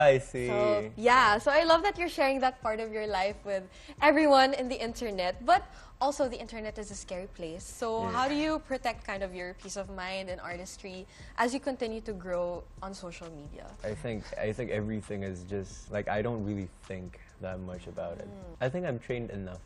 I see. So, yeah, so I love that you're sharing that part of your life with everyone in the internet. But also, the internet is a scary place. So, how do you protect kind of your peace of mind and artistry as you continue to grow on social media? I think everything is just like I don't really think that much about it. I think I'm trained enough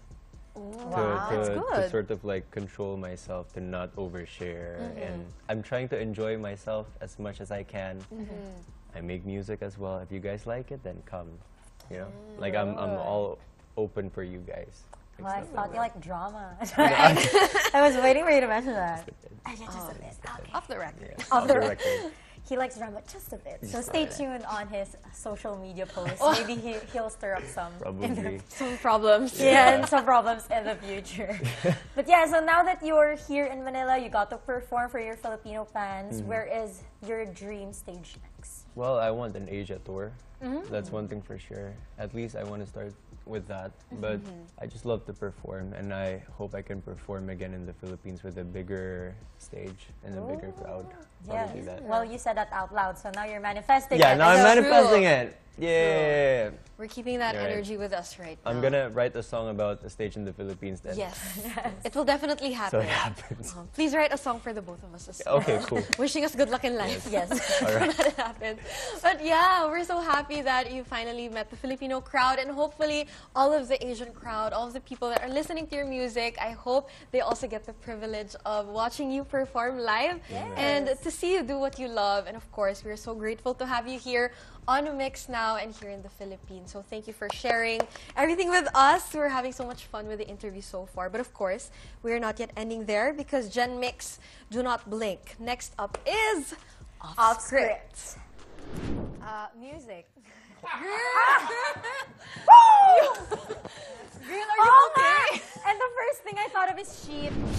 to sort of like control myself to not overshare, and I'm trying to enjoy myself as much as I can. I make music as well. If you guys like it, then come. You know, like I'm all open for you guys. Well, I thought you like drama. I was waiting for you to mention that. Just a bit. Okay. Off the record. Yeah, Off the record. He likes drama just a bit. So stay tuned on his social media posts. Maybe he'll stir up some. Probably. Some problems. Yeah, and some problems in the future. But yeah, so now that you're here in Manila, you got to perform for your Filipino fans. Where is your dream stage next? Well, I want an Asia tour. That's one thing for sure. At least I want to start with that. But I just love to perform, and I hope I can perform again in the Philippines with a bigger stage and a bigger crowd. Yeah. Probably that. Well, you said that out loud, so now you're manifesting Yeah, it. now I'm That's manifesting true. it. Yeah. We're keeping that You're right. energy with us right now. I'm gonna write a song about a stage in the Philippines then. Yes. It will definitely So happen. it happens. Please write a song for the both of us as well. Okay, cool. Wishing us good luck in life. Yes. All right. That it happens. But yeah, we're so happy that you finally met the Filipino crowd, and hopefully all of the Asian crowd, all of the people that are listening to your music, I hope they also get the privilege of watching you perform live and to see you do what you love. And of course, we're so grateful to have you here on Mix Now and here in the Philippines. So thank you for sharing everything with us. We're having so much fun with the interview so far. But of course, we're not yet ending there because Gen Mix, do not blink. Next up is Off Script. Music. Girl, are you okay? And the first thing I thought of is sheep.